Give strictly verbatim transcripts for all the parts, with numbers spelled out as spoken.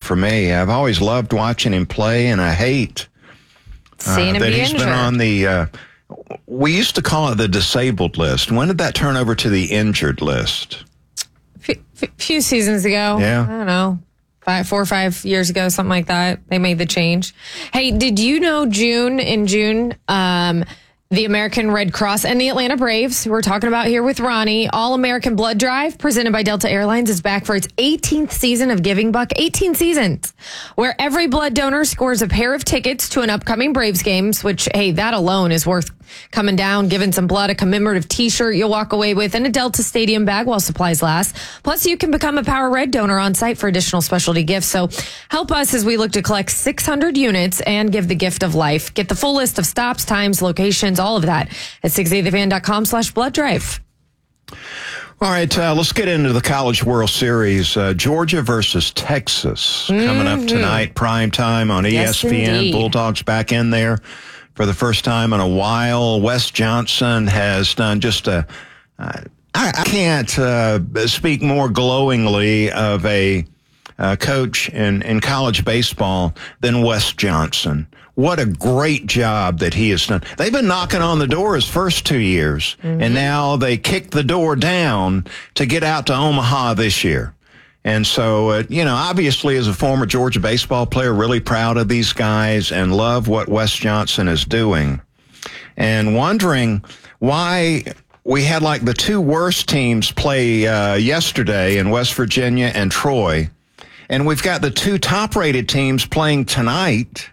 for me. I've always loved watching him play, and I hate uh, Seeing him that be he's injured. been on the, uh, we used to call it the disabled list. When did that turn over to the injured list? A few seasons ago. Yeah. I don't know. Five, four or five years ago, something like that. They made the change. Hey, did you know June, in June, um, the American Red Cross and the Atlanta Braves, who we're talking about here with Ronnie, All-American Blood Drive, presented by Delta Airlines, is back for its eighteenth season of Giving Buck. eighteen seasons, where every blood donor scores a pair of tickets to an upcoming Braves games, which, hey, that alone is worth coming down, giving some blood, a commemorative T-shirt you'll walk away with, and a Delta Stadium bag while supplies last. Plus, you can become a Power Red donor on site for additional specialty gifts. So help us as we look to collect six hundred units and give the gift of life. Get the full list of stops, times, locations, all of that at six eighty the fan dot com slash blood drive. All right, uh, let's get into the College World Series. Uh, Georgia versus Texas mm-hmm. coming up tonight, prime time on E S P N. Yes, Bulldogs back in there for the first time in a while. Wes Johnson has done just a, uh, I, I can't uh, speak more glowingly of a uh, coach in, in college baseball than Wes Johnson. What a great job that he has done. They've been knocking on the door his first two years, mm-hmm. and now they kicked the door down to get out to Omaha this year. And so, uh, you know, obviously as a former Georgia baseball player, really proud of these guys and love what Wes Johnson is doing. And wondering why we had like the two worst teams play uh, yesterday in West Virginia and Troy. And we've got the two top-rated teams playing tonight.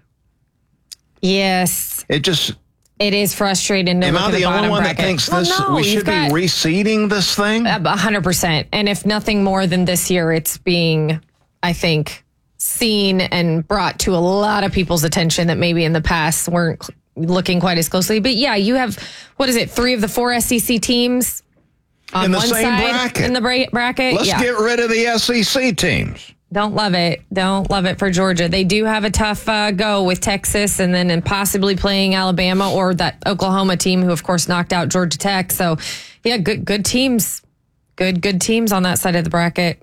Yes. It just... It is frustrating to Am look I at the, the only one bracket. that thinks well, this? no, we should got, be reseeding this thing? one hundred percent. And if nothing more than this year, it's being, I think, seen and brought to a lot of people's attention that maybe in the past weren't looking quite as closely. But yeah, you have, what is it, three of the four S E C teams on in the one same side bracket. in the bra- bracket. Let's yeah. get rid of the S E C teams. Don't love it. Don't love it for Georgia. They do have a tough uh, go with Texas and then and possibly playing Alabama or that Oklahoma team who, of course, knocked out Georgia Tech. So, yeah, good good teams. Good, good teams on that side of the bracket.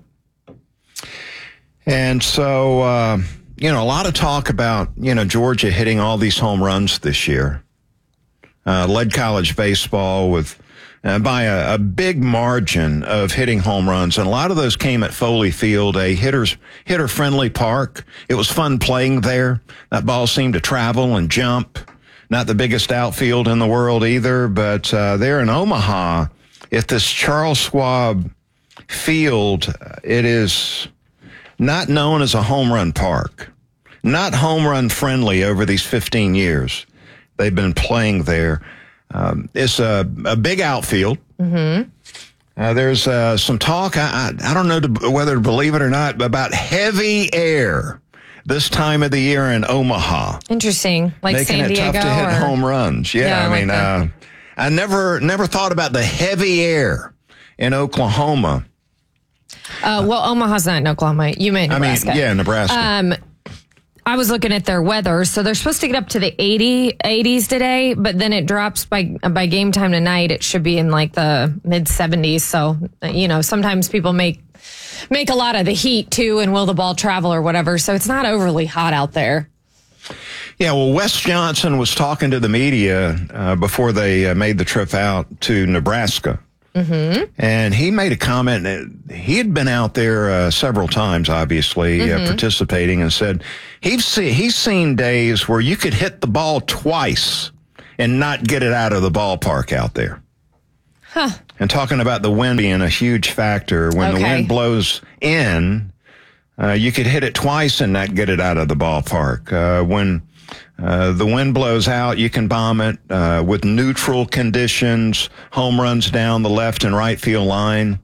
And so, uh, you know, a lot of talk about, you know, Georgia hitting all these home runs this year. Uh, led college baseball with uh, by a, a big margin of hitting home runs. And a lot of those came at Foley Field, a hitter's hitter-friendly park. It was fun playing there. That ball seemed to travel and jump. Not the biggest outfield in the world either, but uh, there in Omaha, at this Charles Schwab Field, it is not known as a home run park, not home run friendly over these fifteen years they've been playing there. Um, it's a, a big outfield. Mm-hmm. Uh, there's uh, some talk, I, I, I don't know to, whether to believe it or not, about heavy air this time of the year in Omaha. Interesting. Like Making San it Diego. tough to hit or... home runs. Yeah, Yeah, I I like mean, that. uh, I never never thought about the heavy air in Oklahoma. Uh, well, Omaha's not in Oklahoma. You meant Nebraska. I mean, yeah, Nebraska. Um, I was looking at their weather, so they're supposed to get up to the eighty, eighties today, but then it drops by by game time tonight. It should be in like the mid seventies. So, you know, sometimes people make make a lot of the heat too, and will the ball travel or whatever. So it's not overly hot out there. Yeah, well, Wes Johnson was talking to the media uh, before they uh, made the trip out to Nebraska. Mm-hmm. And he made a comment. He had been out there uh, several times, obviously, mm-hmm. uh, participating, and said he's, see, he's seen days where you could hit the ball twice and not get it out of the ballpark out there. Huh. And talking about the wind being a huge factor. When okay. the wind blows in, uh, you could hit it twice and not get it out of the ballpark. Uh, when Uh, the wind blows out, you can bomb it uh, with neutral conditions, home runs down the left and right field line,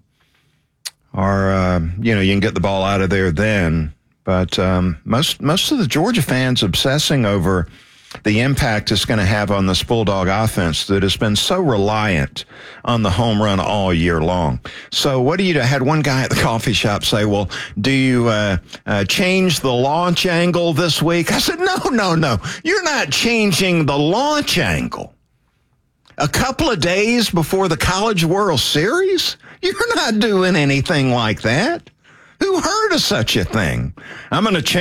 or, uh, you know, you can get the ball out of there then. But um, most most of the Georgia fans obsessing over the impact it's going to have on this Bulldog offense that has been so reliant on the home run all year long. So what do you do? I had one guy at the coffee shop say, well, do you uh, uh, change the launch angle this week? I said, no, no, no. You're not changing the launch angle. A couple of days before the College World Series? You're not doing anything like that. Who heard of such a thing? I'm going to change